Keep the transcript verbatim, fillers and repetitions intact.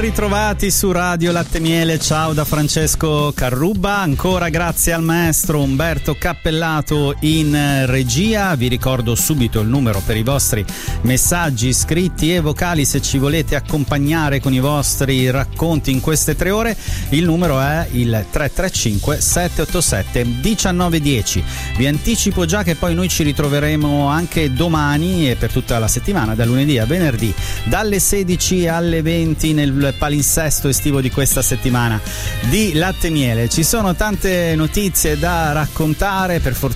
Ritrovati su Radio Latte Miele, ciao da Francesco Carrubba, ancora grazie al maestro Umberto Cappellato in regia. Vi ricordo subito il numero per i vostri messaggi scritti e vocali se ci volete accompagnare con i vostri racconti in queste tre ore. Il numero è il tre tre cinque sette otto sette uno nove uno zero. Vi anticipo già che poi noi ci ritroveremo anche domani e per tutta la settimana, da lunedì a venerdì, dalle sedici alle venti nel palinsesto estivo di questa settimana di Latte Miele. Ci sono tante notizie da raccontare, per fortuna